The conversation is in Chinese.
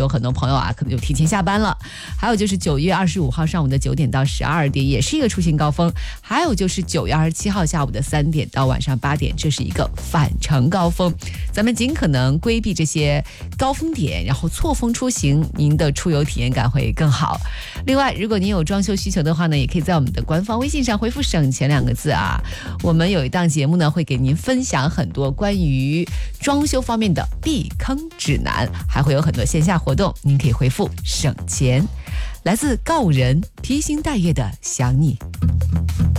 说很多朋友啊可能就提前下班了。还有就是9月25号上午的9点到12点，也是一个出行高峰。还有就是9月27号下午的3点到晚上8点，这是一个返程高峰。咱们尽可能规避这些高峰点，然后错峰出行，您的出游体验感会更好。另外，如果您有装修需求的话呢，也可以在我们的官方微信上回复省钱2个字啊。我们有一档节目呢，会给您分享很多关于装修方面的避坑指南，还会有很多线下活动，您可以回复省钱。来自告人披星戴月的想你。